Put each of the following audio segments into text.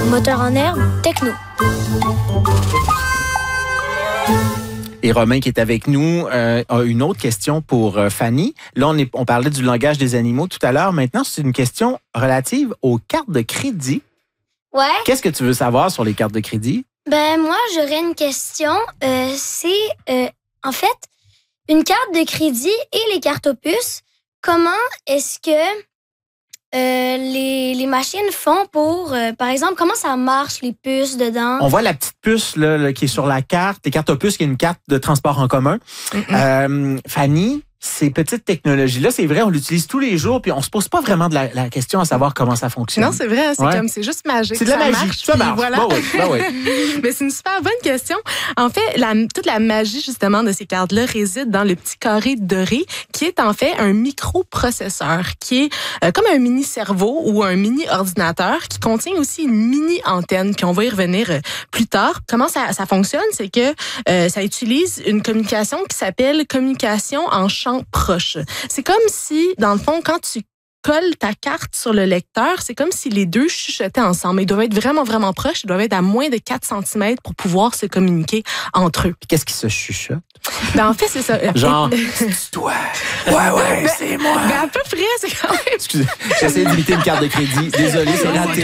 Moteur en herbe, techno. Et Romain, qui est avec nous, a une autre question pour Fanny. Là, on parlait du langage des animaux tout à l'heure. Maintenant, c'est une question relative aux cartes de crédit. Ouais. Qu'est-ce que tu veux savoir sur les cartes de crédit? Ben, moi, j'aurais une question. En fait, une carte de crédit et les cartes aux puces, comment est-ce que les machines font pour, par exemple, comment ça marche, les puces dedans? On voit la petite puce là, qui est sur la carte. Les cartes aux puces, qui est une carte de transport en commun. Fanny, ces petites technologies-là, c'est vrai, on l'utilise tous les jours, puis on se pose pas vraiment de la question à savoir comment ça fonctionne. Non, c'est vrai, c'est juste magique. C'est de la magie, ça marche. Voilà. Ben oui. Mais c'est une super bonne question. En fait, toute la magie, justement, de ces cartes-là réside dans le petit carré doré, qui est en fait un microprocesseur, qui est comme un mini-cerveau ou un mini-ordinateur, qui contient aussi une mini-antenne, puis on va y revenir plus tard. Comment ça fonctionne? C'est que ça utilise une communication qui s'appelle communication en champ proche. C'est comme si, dans le fond, quand tu colles ta carte sur le lecteur, c'est comme si les deux chuchotaient ensemble. Ils doivent être vraiment, vraiment proches. Ils doivent être à moins de 4 cm pour pouvoir se communiquer entre eux. Puis qu'est-ce qui se chuchote? Ben, en fait, c'est ça. Genre, c'est toi. Ouais, c'est moi. Ben, à peu près, c'est quand même... Excusez, j'essaie d'imiter une carte de crédit. Désolé, c'est raté.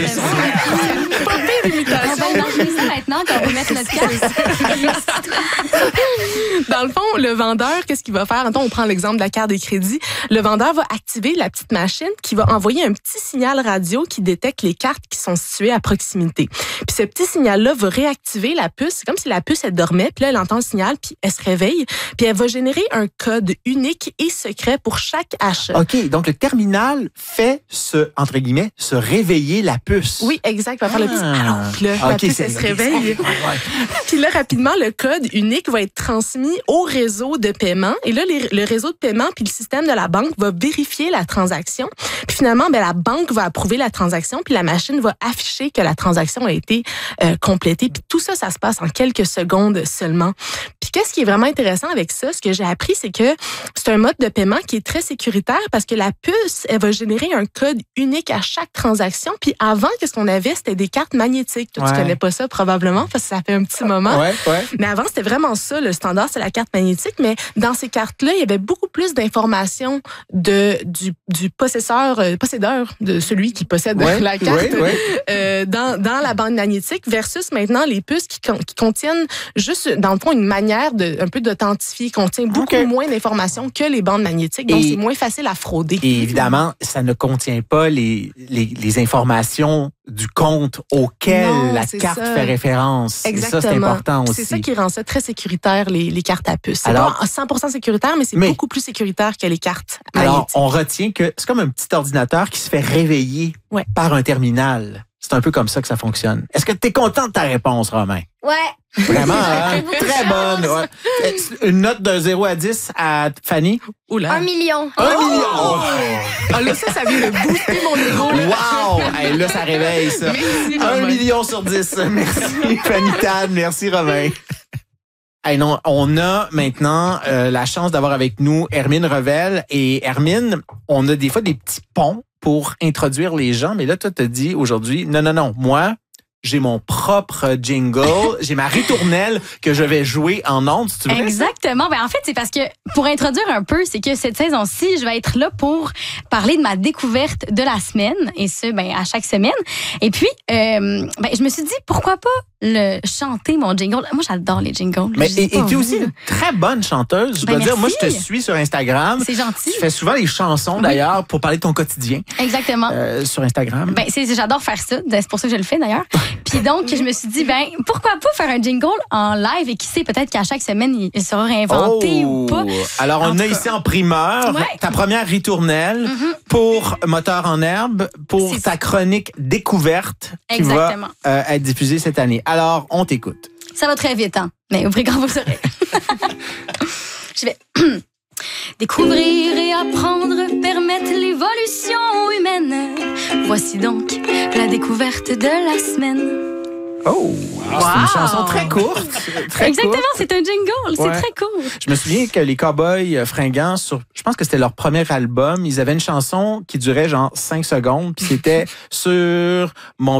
Pas pire d'imitation. On va enlever ça maintenant quand on va mettre notre carte. Dans le fond, le vendeur, qu'est-ce qu'il va faire? Attends, on prend l'exemple de la carte de crédit. Le vendeur va activer la petite machine qui va envoyer un petit signal radio qui détecte les cartes qui sont situées à proximité. Puis ce petit signal-là va réactiver la puce. C'est comme si la puce, elle dormait, puis là, elle entend le signal, puis elle se réveille, puis elle va générer un code unique et secret pour chaque achat. OK, donc le terminal fait entre guillemets, se réveiller la puce. Oui, exact. Il va faire le petit allô, puis là, la puce, elle se réveille. Puis là, rapidement, le code unique va être transmis au réseau de paiement. Et là, le réseau de paiement puis le système de la banque va vérifier la transaction. Puis finalement, la banque va approuver la transaction, puis la machine va afficher que la transaction a été complétée. Puis tout ça, ça se passe en quelques secondes seulement. Puis qu'est-ce qui est vraiment intéressant avec ça, ce que j'ai appris, c'est que c'est un mode de paiement qui est très sécuritaire parce que la puce, elle va générer un code unique à chaque transaction. Puis avant, qu'est-ce qu'on avait? C'était des cartes magnétiques. Toi, tu connais pas ça probablement parce que ça fait un petit moment. Ouais. Mais avant, c'était vraiment ça. Le standard, c'est la carte magnétique. Mais dans ces cartes-là, il y avait beaucoup plus d'informations du possédeur, de celui qui possède la carte dans la bande magnétique versus maintenant les puces qui contiennent juste, dans le fond, une manière un peu d'authentifier, contient beaucoup moins d'informations que les bandes magnétiques. Donc, c'est moins facile à frauder. Et évidemment, ça ne contient pas les informations du compte auquel la carte fait référence. Exactement. Et ça, c'est important aussi. C'est ça qui rend ça très sécuritaire, les cartes à puce. C'est alors, pas 100% sécuritaire, mais c'est beaucoup plus sécuritaire que les cartes magnétiques. Alors, on retient que c'est comme un petit ordinateur qui se fait réveiller par un terminal. C'est un peu comme ça que ça fonctionne. Est-ce que tu es content de ta réponse, Romain? Ouais. Vraiment, hein? Très bonne. Ouais. Une note de 0 à 10 à Fanny? Oula. 1 million. 1 million! Ah, là, ça vient de booster mon ego. Wow! Hey, là, ça réveille, ça. Merci, 1 million sur 10. Merci, Fanny Tan. Merci, Romain. Hey, non, on a maintenant la chance d'avoir avec nous Hermine Revel. Et Hermine, on a des fois des petits ponts pour introduire les gens. Mais là, toi, t'as dit aujourd'hui, non, moi, j'ai mon propre jingle, j'ai ma ritournelle que je vais jouer en ondes, si tu veux. Exactement. En fait, c'est parce que, pour introduire un peu, c'est que cette saison-ci, je vais être là pour parler de ma découverte de la semaine, et ce, à chaque semaine. Et puis, je me suis dit, pourquoi pas chanter mon jingle. Moi, j'adore les jingles. Mais et tu es aussi une très bonne chanteuse. Je dois dire, moi, je te suis sur Instagram. C'est gentil. Tu fais souvent des chansons, d'ailleurs, pour parler de ton quotidien. Exactement. Sur Instagram. J'adore faire ça. C'est pour ça que je le fais, d'ailleurs. Puis donc, je me suis dit, pourquoi pas faire un jingle en live et qui sait, peut-être qu'à chaque semaine, il sera réinventé ou pas. Alors, on a ici en primeur ta première ritournelle pour Moteur en herbe, pour ta chronique découverte qui va être diffusée cette année. Alors, on t'écoute. Ça va très vite, hein? Mais ouvrez grand vos oreilles. Je vais découvrir et apprendre, permettre l'évolution humaine. Voici donc la découverte de la semaine. Oh! C'est une chanson très courte. Exactement, c'est un jingle. C'est très court. Je me souviens que les Cowboys Fringants, je pense que c'était leur premier album, ils avaient une chanson qui durait genre 5 secondes, puis c'était sur mon